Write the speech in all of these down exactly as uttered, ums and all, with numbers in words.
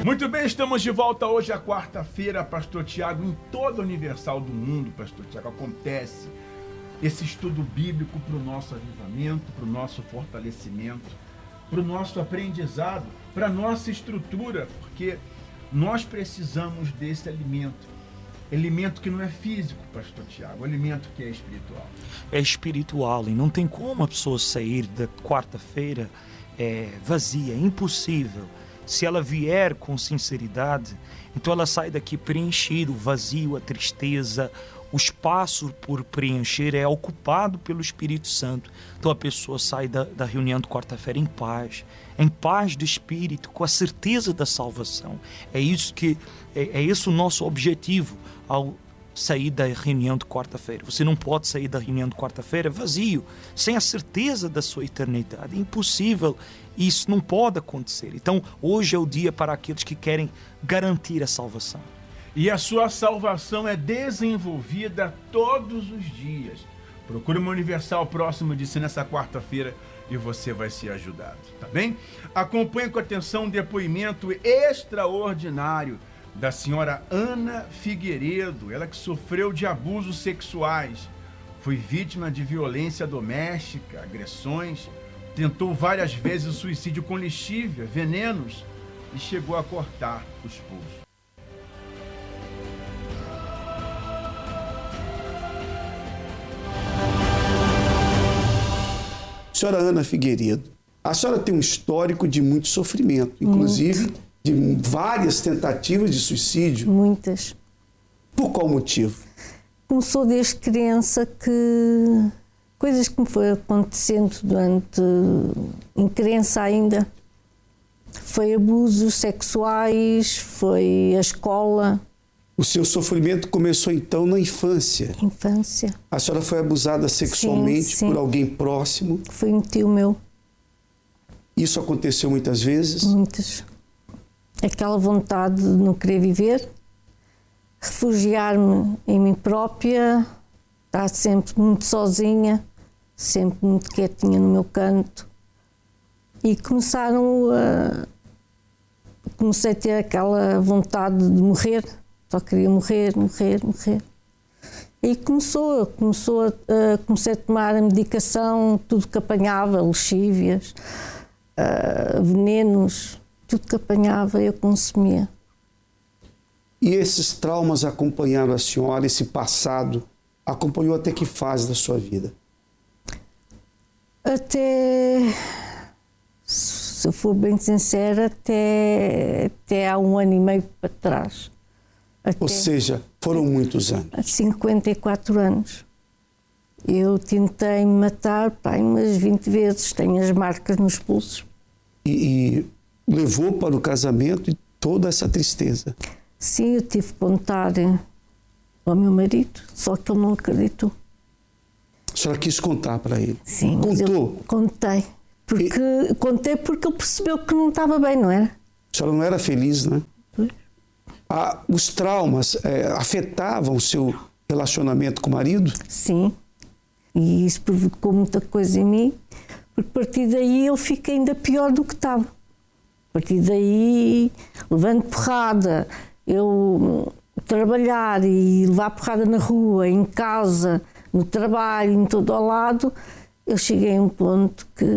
Muito bem, estamos de volta hoje à quarta-feira, Pastor Tiago, em toda a Universal do mundo, Pastor Tiago, acontece esse estudo bíblico para o nosso avivamento, para o nosso fortalecimento, para o nosso aprendizado, para a nossa estrutura, porque nós precisamos desse alimento. Alimento que não é físico, Pastor Tiago, alimento que é espiritual. É espiritual e não tem como a pessoa sair da quarta-feira é, vazia, é impossível. Se ela vier com sinceridade, então ela sai daqui preenchida, o vazio, a tristeza, o espaço por preencher é ocupado pelo Espírito Santo. Então a pessoa sai da, da reunião de quarta-feira em paz, em paz de espírito, com a certeza da salvação. É isso que é, é esse o nosso objetivo ao sair da reunião de quarta-feira. Você não pode sair da reunião de quarta-feira vazio, sem a certeza da sua eternidade. É impossível, isso não pode acontecer. Então hoje é o dia para aqueles que querem garantir a salvação. E a sua salvação é desenvolvida todos os dias. Procure uma Universal próxima de si nessa quarta-feira e você vai ser ajudado, tá bem? Acompanhe com atenção um depoimento extraordinário da senhora Ana Figueiredo, ela que sofreu de abusos sexuais, foi vítima de violência doméstica, agressões, tentou várias vezes o suicídio com lexívia, venenos e chegou a cortar os pulsos. Senhora Ana Figueiredo, a senhora tem um histórico de muito sofrimento, inclusive muito. De várias tentativas de suicídio. Muitas. Por qual motivo? Começou desde criança que coisas que me foi acontecendo durante, em criança ainda, foi abusos sexuais, foi a escola. O seu sofrimento começou então na infância. Infância. A senhora foi abusada sexualmente sim, sim. por alguém próximo? Foi um tio meu. Isso aconteceu muitas vezes? Muitas. Aquela vontade de não querer viver, refugiar-me em mim própria, estar sempre muito sozinha, sempre muito quietinha no meu canto. E começaram a... Comecei a ter aquela vontade de morrer, só queria morrer, morrer, morrer. E começou, começou a, a, comecei a tomar a medicação, tudo que apanhava, lexívias, uh, venenos, tudo que apanhava eu consumia. E esses traumas acompanharam a senhora, esse passado, acompanhou até que fase da sua vida? Até, se eu for bem sincera, até, até há um ano e meio para trás. Até, Ou seja, foram muitos anos. Há cinquenta e quatro anos. Eu tentei me matar pai, umas vinte vezes, tenho as marcas nos pulsos. E, e levou para o casamento e toda essa tristeza? Sim, eu tive que contar ao meu marido, só que ele não acreditou. A senhora quis contar para ele? Sim. Contou? Contei. Porque, e... Contei porque ele percebeu que não estava bem, não era? A senhora não era feliz, né? Pois. Ah, os traumas é, afetavam o seu relacionamento com o marido? Sim. E isso provocou muita coisa em mim, porque a partir daí eu fiquei ainda pior do que estava. A partir daí, levando porrada, eu trabalhar e levar porrada na rua, em casa, no trabalho, em todo o lado, eu cheguei a um ponto que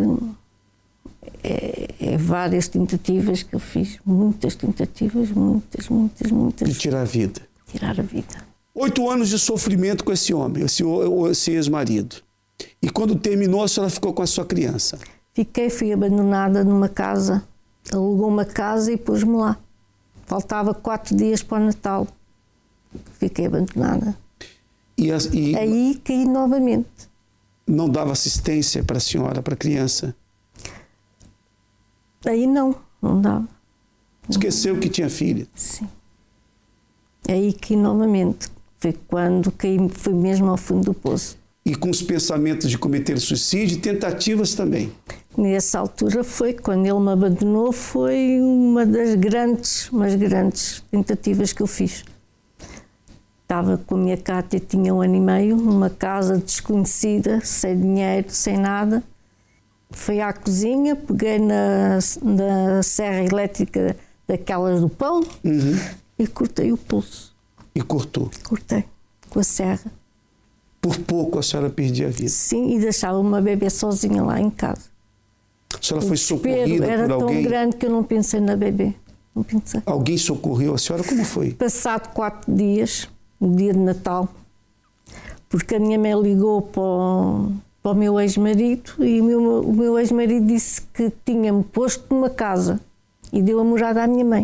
é, é várias tentativas que eu fiz, muitas tentativas, muitas, muitas, muitas. De tirar a vida. Tirar a vida. Oito anos de sofrimento com esse homem, esse, esse ex-marido. E quando terminou, a senhora ficou com a sua criança? Fiquei, fui abandonada numa casa. Alugou uma casa e pôs-me lá. Faltava quatro dias para o Natal. Fiquei abandonada. E, as, e aí caí novamente. Não dava assistência para a senhora, para a criança? Aí não, não dava. Esqueceu que tinha filha? Sim. Aí caí novamente. Foi quando caí, fui mesmo ao fundo do poço. E com os pensamentos de cometer suicídio e tentativas também? Nessa altura foi, quando ele me abandonou, foi uma das grandes, umas grandes tentativas que eu fiz. Estava com a minha Cátia, tinha um ano e meio, numa casa desconhecida, sem dinheiro, sem nada. Fui à cozinha, peguei na, na serra elétrica daquelas do pão, Uhum. e cortei o pulso. E cortou. Cortei com a serra. Por pouco a senhora perdia a vida. Sim, e deixava uma bebê sozinha lá em casa. A senhora O foi desespero socorrida era por tão alguém? grande que eu não pensei na bebê. Não pensei. Alguém socorreu a senhora? Como foi? Passado quatro dias, no dia de Natal, porque a minha mãe ligou para o, para o meu ex-marido e o meu, o meu ex-marido disse que tinha-me posto numa casa e deu a morada à minha mãe,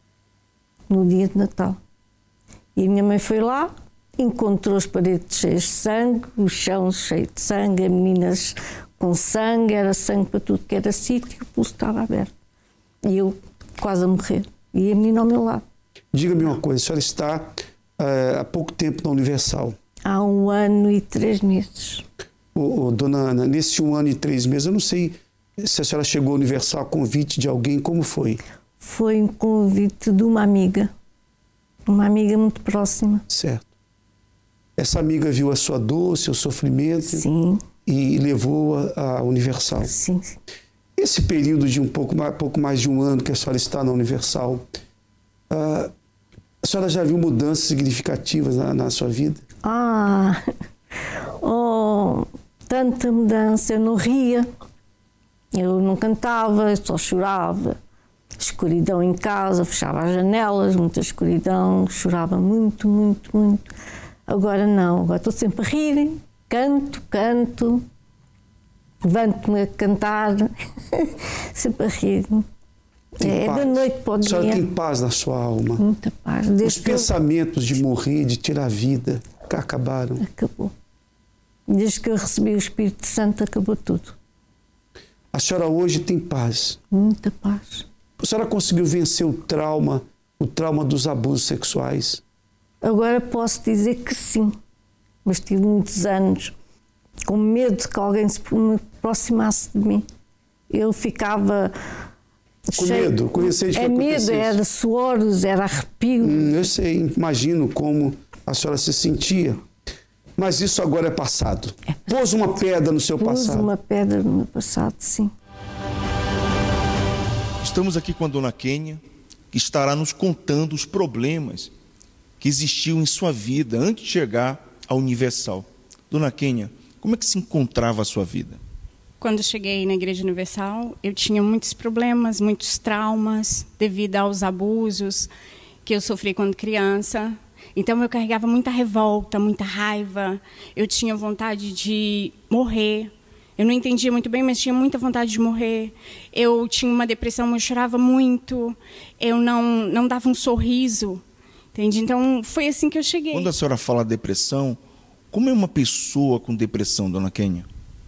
no dia de Natal. E a minha mãe foi lá, encontrou as paredes cheias de sangue, o chão cheio de sangue, as meninas com sangue, era sangue para tudo que era sítio, o pulso estava aberto. E eu quase a morrer. E a menina ao meu lado. Diga-me uma coisa, a senhora está uh, há pouco tempo na Universal. Há um ano e três meses. Ô, ô, dona Ana, nesse um ano e três meses, eu não sei se a senhora chegou à Universal a convite de alguém, como foi? Foi um convite de uma amiga. Uma amiga muito próxima. Certo. Essa amiga viu a sua dor, seu sofrimento. Sim. E levou-a à Universal. Sim. Esse período de um pouco mais, pouco mais de um ano que a senhora está na Universal, uh, a senhora já viu mudanças significativas na, na sua vida? Ah, oh, tanta mudança. Eu não ria, eu não cantava, eu só chorava. Escuridão em casa, fechava as janelas, muita escuridão, chorava muito, muito, muito. Agora não, agora estou sempre a rir, canto, canto, levanto-me a cantar, sempre a rir. Tem é paz. da noite para o dia. A senhora tem paz na sua alma? Muita paz. Desde Os pensamentos de morrer, de tirar a vida, que acabaram? Acabou. Desde que eu recebi o Espírito Santo, acabou tudo. A senhora hoje tem paz? Muita paz. A senhora conseguiu vencer o trauma, o trauma dos abusos sexuais? Agora posso dizer que sim, mas tive muitos anos com medo que alguém se me aproximasse de mim. Eu ficava com cheio, medo, com receio de que é medo, acontecesse. era suores, era arrepio. Hum, eu sei, imagino como a senhora se sentia. Mas isso agora é passado. É passado. Pôs uma pedra no seu Pôs passado. uma pedra no meu passado, sim. Estamos aqui com a dona Kênia, que estará nos contando os problemas que existiam em sua vida antes de chegar à Universal. Dona Kênia, como é que se encontrava a sua vida? Quando cheguei na Igreja Universal, eu tinha muitos problemas, muitos traumas devido aos abusos que eu sofri quando criança. Então eu carregava muita revolta, muita raiva. Eu tinha vontade de morrer. Eu não entendia muito bem, mas tinha muita vontade de morrer. Eu tinha uma depressão, eu chorava muito. Eu não, não dava um sorriso. Entende? Então foi assim que eu cheguei. Quando a senhora fala depressão, como é uma pessoa com depressão, dona Kênia?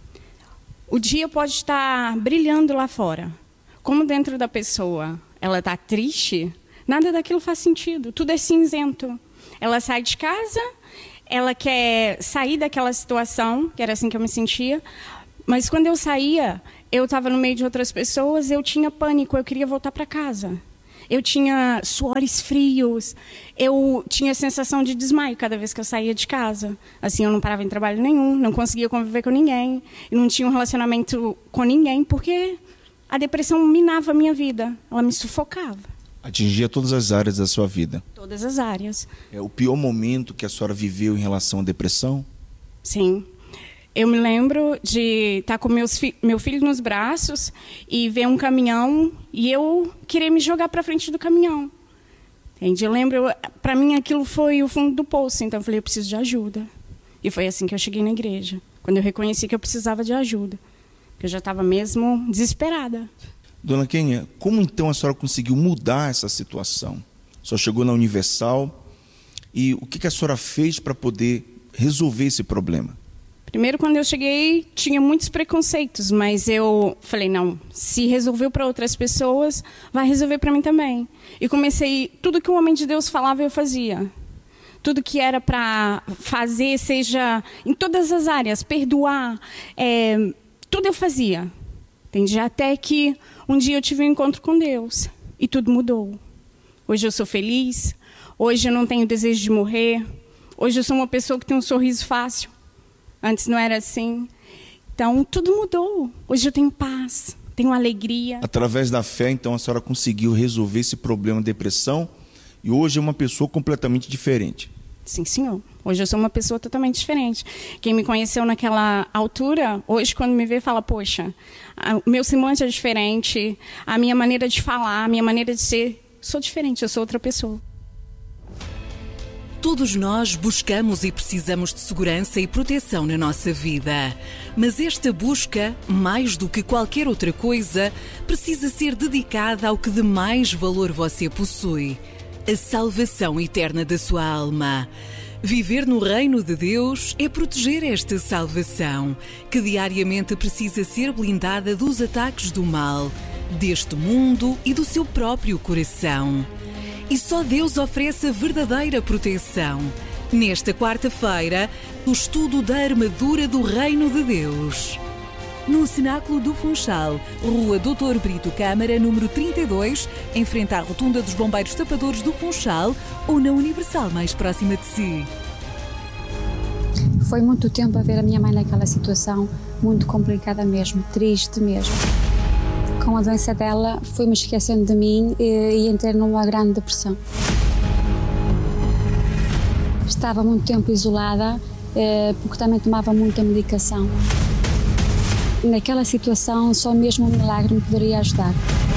O dia pode estar brilhando lá fora. Como dentro da pessoa ela está triste, nada daquilo faz sentido. Tudo é cinzento. Ela sai de casa, ela quer sair daquela situação, que era assim que eu me sentia. Mas quando eu saía, eu estava no meio de outras pessoas, eu tinha pânico, eu queria voltar para casa. Eu tinha suores frios, eu tinha sensação de desmaio cada vez que eu saía de casa. Assim, eu não parava em trabalho nenhum, não conseguia conviver com ninguém, não tinha um relacionamento com ninguém, porque a depressão minava a minha vida, ela me sufocava. Atingia todas as áreas da sua vida? Todas as áreas. É o pior momento que a senhora viveu em relação à depressão? Sim. Eu me lembro de estar com meus fi- meu filho nos braços e ver um caminhão e eu querer me jogar para frente do caminhão. Entende? Eu lembro, para mim aquilo foi o fundo do poço, então eu falei, eu preciso de ajuda. E foi assim que eu cheguei na igreja, quando eu reconheci que eu precisava de ajuda, porque eu já estava mesmo desesperada. Dona Kênia, como então a senhora conseguiu mudar essa situação? A senhora chegou na Universal e o que a senhora fez para poder resolver esse problema? Primeiro, quando eu cheguei, tinha muitos preconceitos, mas eu falei, não, se resolveu para outras pessoas, vai resolver para mim também. E comecei, tudo que o homem de Deus falava, eu fazia. Tudo que era para fazer, seja em todas as áreas, perdoar, é, tudo eu fazia. Entendi? Até que um dia eu tive um encontro com Deus e tudo mudou. Hoje eu sou feliz, hoje eu não tenho desejo de morrer, hoje eu sou uma pessoa que tem um sorriso fácil. Antes não era assim. Então, tudo mudou. Hoje eu tenho paz, tenho alegria. Através da fé, então, a senhora conseguiu resolver esse problema de depressão e hoje é uma pessoa completamente diferente. Sim, senhor. Hoje eu sou uma pessoa totalmente diferente. Quem me conheceu naquela altura, hoje quando me vê, fala, poxa, o meu semblante é diferente, a minha maneira de falar, a minha maneira de ser, sou diferente, eu sou outra pessoa. Todos nós buscamos e precisamos de segurança e proteção na nossa vida. Mas esta busca, mais do que qualquer outra coisa, precisa ser dedicada ao que de mais valor você possui: a salvação eterna da sua alma. Viver no reino de Deus é proteger esta salvação, que diariamente precisa ser blindada dos ataques do mal, deste mundo e do seu próprio coração. E só Deus oferece a verdadeira proteção. Nesta quarta-feira, o estudo da armadura do reino de Deus. No Cenáculo do Funchal, Rua doutor Brito Câmara, número trinta e dois, em frente à Rotunda dos Bombeiros Tapadores do Funchal, ou na Universal mais próxima de si. Foi muito tempo a ver a minha mãe naquela situação, muito complicada mesmo, triste mesmo. Com a doença dela, fui-me esquecendo de mim e, e entrei numa grande depressão. Estava muito tempo isolada, eh, porque também tomava muita medicação. Naquela situação, só mesmo um milagre me poderia ajudar.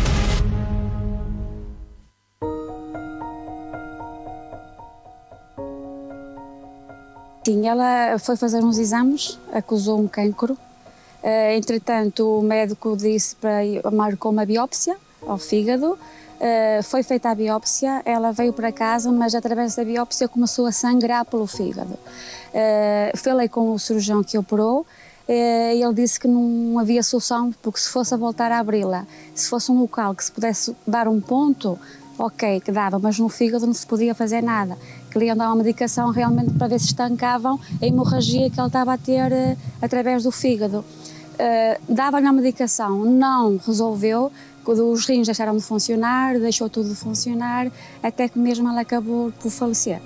Sim, ela foi fazer uns exames, acusou um cancro. Uh, entretanto, o médico disse para marcou uma biópsia ao fígado. Uh, foi feita a biópsia, ela veio para casa, mas através da biópsia começou a sangrar pelo fígado. Uh, falei com o cirurgião que operou. E ele disse que não havia solução, porque se fosse a voltar a abri-la, se fosse um local que se pudesse dar um ponto, ok, que dava, mas no fígado não se podia fazer nada. Queriam dar uma medicação realmente para ver se estancavam a hemorragia que ela estava a ter uh, através do fígado. Uh, Dava-lhe a medicação, não resolveu, os rins deixaram de funcionar, deixou tudo de funcionar, até que mesmo ela acabou por falecer.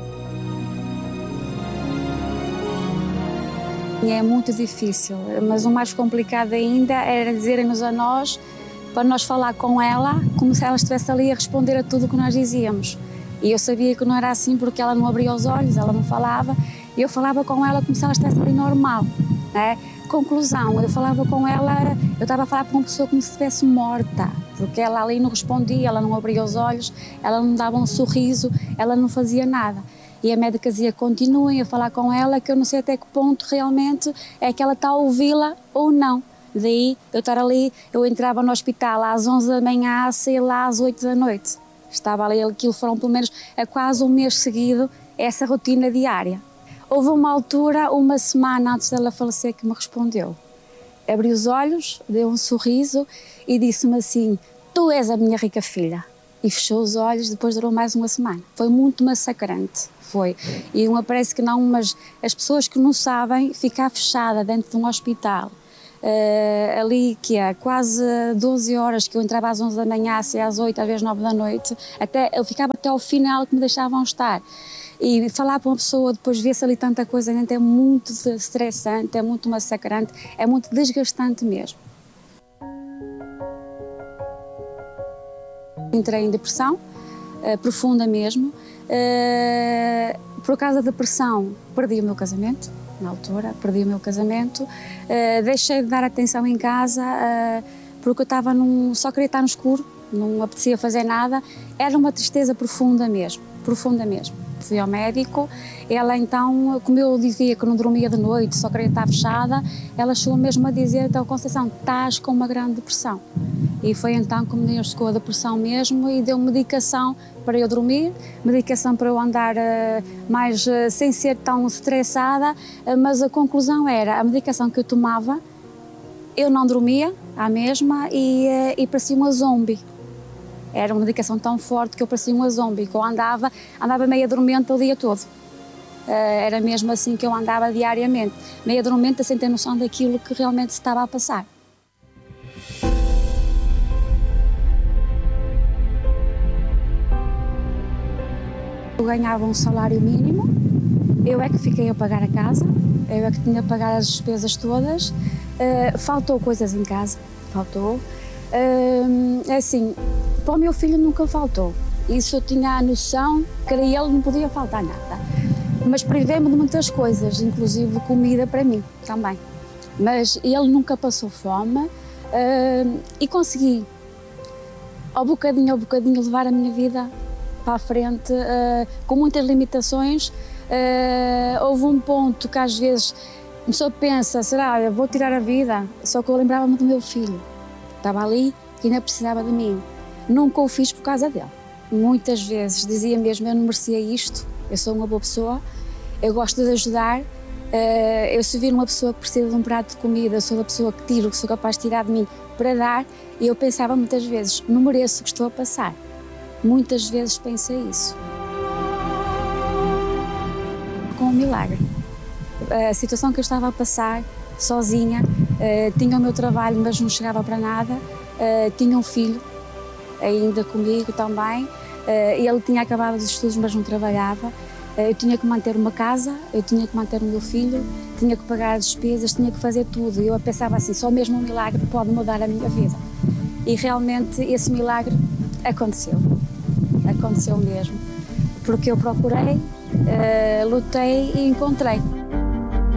É muito difícil, mas o mais complicado ainda era dizerem-nos a nós, para nós falar com ela, como se ela estivesse ali a responder a tudo o que nós dizíamos. E eu sabia que não era assim porque ela não abria os olhos, ela não falava, e eu falava com ela como se ela estivesse ali normal, né? Conclusão, eu falava com ela, eu estava a falar para uma pessoa como se estivesse morta, porque ela ali não respondia, ela não abria os olhos, ela não dava um sorriso, ela não fazia nada. E a médica dizia, continuem a falar com ela, que eu não sei até que ponto realmente é que ela está a ouvi-la ou não. Daí, eu estar ali, eu entrava no hospital às onze da manhã, saía lá às oito da noite. Estava ali, aquilo foram pelo menos a quase um mês seguido, essa rotina diária. Houve uma altura, uma semana antes dela falecer, que me respondeu. Abriu os olhos, deu um sorriso e disse-me assim, tu és a minha rica filha. E fechou os olhos, depois durou mais uma semana. Foi muito massacrante, foi. E uma parece que não, mas as pessoas que não sabem, ficar fechada dentro de um hospital, uh, ali que é quase doze horas, que eu entrava às onze da manhã, saía às oito, às vezes nove da noite, até, eu ficava até ao final que me deixavam estar. E falar para uma pessoa, depois ver-se ali tanta coisa dentro, é muito estressante, é muito massacrante, é muito desgastante mesmo. Entrei em depressão, uh, profunda mesmo. Uh, por causa da depressão, perdi o meu casamento, na altura, perdi o meu casamento. Uh, deixei de dar atenção em casa, uh, porque eu estava num, só queria estar no escuro, não apetecia fazer nada. Era uma tristeza profunda mesmo, profunda mesmo. Fui ao médico, ela então, como eu dizia que não dormia de noite, só queria estar fechada, ela chegou mesmo a dizer, então, Conceição, estás com uma grande depressão. E foi então que me diagnosticou a depressão mesmo e deu medicação para eu dormir, medicação para eu andar uh, mais, uh, sem ser tão estressada, uh, mas a conclusão era, a medicação que eu tomava, eu não dormia, à mesma, e, uh, e parecia uma zombie. Era uma medicação tão forte que eu parecia uma zombie, que eu andava, andava meia dormente o dia todo. Uh, era mesmo assim que eu andava diariamente, meia dormente sem ter noção daquilo que realmente se estava a passar. Eu ganhava um salário mínimo, eu é que fiquei a pagar a casa, eu é que tinha a pagar as despesas todas, Uh, faltou coisas em casa, faltou. Uh, é assim, para o meu filho nunca faltou. Isso eu tinha a noção que para ele não podia faltar nada. Mas privei-me de muitas coisas, inclusive comida para mim também. Mas ele nunca passou fome uh, e consegui, ao bocadinho, ao bocadinho, levar a minha vida para a frente, uh, com muitas limitações. Uh, houve um ponto que às vezes a pessoa pensa, será, eu vou tirar a vida? Só que eu lembrava-me do meu filho. Estava ali e ainda precisava de mim. Nunca o fiz por causa dele. Muitas vezes dizia mesmo, eu não merecia isto, eu sou uma boa pessoa, eu gosto de ajudar, uh, eu se vir uma pessoa que precisa de um prato de comida, eu sou da pessoa que tiro, que sou capaz de tirar de mim para dar, e eu pensava muitas vezes, não mereço o que estou a passar. Muitas vezes pensei isso. Com um milagre. A situação que eu estava a passar, sozinha, uh, tinha o meu trabalho, mas não chegava para nada, uh, tinha um filho, ainda comigo também, uh, ele tinha acabado os estudos, mas não trabalhava, uh, eu tinha que manter uma casa, eu tinha que manter o meu filho, tinha que pagar as despesas, tinha que fazer tudo, e eu pensava assim, só mesmo um milagre pode mudar a minha vida. E realmente esse milagre aconteceu, aconteceu mesmo, porque eu procurei, uh, lutei e encontrei.